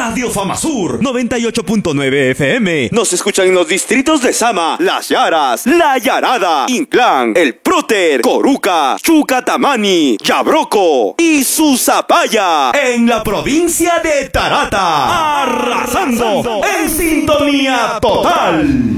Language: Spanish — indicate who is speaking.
Speaker 1: Radio Famasur 98.9 FM. Nos escuchan en los distritos de Sama, Las Yaras, La Yarada, Inclán, El Próter, Coruca, Chucatamani, Yabroco y Susapaya, en la provincia de Tarata. Arrasando en sintonía total.